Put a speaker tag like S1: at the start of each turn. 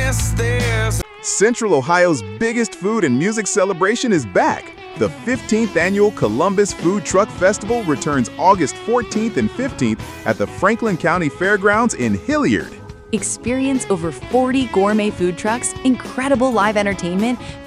S1: Central Ohio's biggest food and music celebration is back. The 15th annual Columbus Food Truck Festival returns August 14th and 15th at the Franklin County Fairgrounds in Hilliard.
S2: Experience over 40 gourmet food trucks, incredible live entertainment,